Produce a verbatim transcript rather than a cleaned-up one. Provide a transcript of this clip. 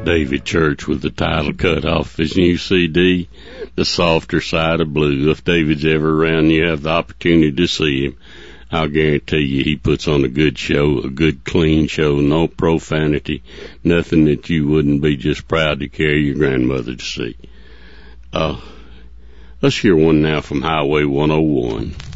David Church with the title cut off his new C D, The Softer Side of Blue. If David's ever around and you have the opportunity to see him, I'll guarantee you he puts on a good show, a good clean show, no profanity, nothing that you wouldn't be just proud to carry your grandmother to see. Uh, let's hear one now from Highway one oh one.